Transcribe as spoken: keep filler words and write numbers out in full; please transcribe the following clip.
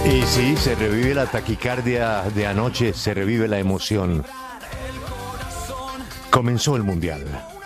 Y sí, se revive la taquicardia de anoche, se revive la emoción. Comenzó el Mundial.